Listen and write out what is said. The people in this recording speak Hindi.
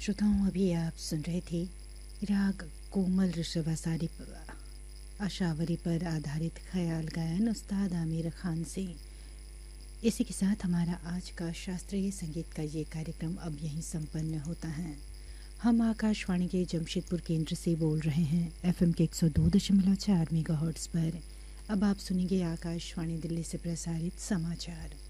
श्रोताओं, अभी आप सुन रहे थे राग कोमल ऋषभासारी आशावरी पर आधारित ख्याल गायन उस्ताद आमिर खान से। इसी के साथ हमारा आज का शास्त्रीय संगीत का ये कार्यक्रम अब यहीं संपन्न होता है। हम आकाशवाणी के जमशेदपुर केंद्र से बोल रहे हैं FM के 102.4 मेगाहर्ट्ज़ पर। अब आप सुनेंगे आकाशवाणी दिल्ली से प्रसारित समाचार।